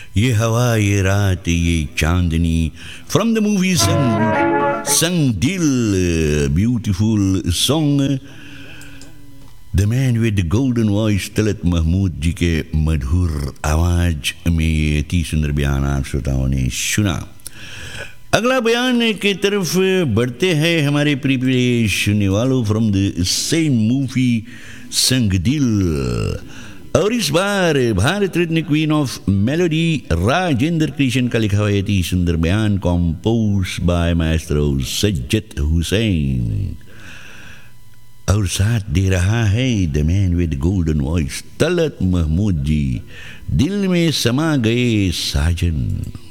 ये हवा ये रात ये चांदनी फ्रॉम द मूवी संग दिल beautiful song the man with the golden voice Talat Mahmood जी के मधुर आवाज में ये अति सुंदर बयान आप श्रोताओं ने सुना। अगला बयान की तरफ बढ़ते हैं हमारे प्रिय सुनने वालों फ्रॉम द सेम मूवी संग दिल। और इस बार Bharat Ratna queen of melody Rajendra Krishna का लिखा हुआ अति सुंदर बयान compose bye Maestro Sajjad Hussain और साथ दे रहा है the man with golden voice Talat Mahmood जी। दिल में समा गए साजन।